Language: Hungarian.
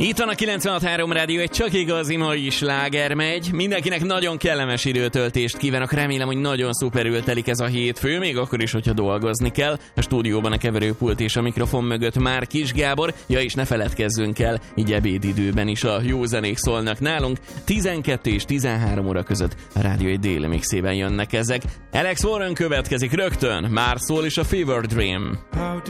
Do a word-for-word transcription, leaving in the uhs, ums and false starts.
Itt van a kilencvenhat három Rádió, egy csak igazi mai sláger megy. Mindenkinek nagyon kellemes időtöltést kívánok, remélem, hogy nagyon szuperül telik ez a hétfő, még akkor is, hogyha dolgozni kell. A stúdióban a keverőpult és a mikrofon mögött már Kis Gábor, ja és ne feledkezzünk el, így ebédidőben is a jó zenék szólnak nálunk. tizenkettő és tizenhárom óra között a Rádió egy déli mixében jönnek ezek. Alex Warren következik rögtön, már szól is a Fever Dream.